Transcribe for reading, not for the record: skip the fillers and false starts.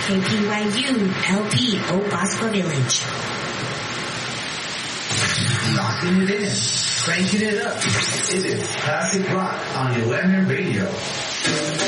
KPYU LP Obaspa Village. Locking it in, cranking it up. It is classic rock on 11 Radio.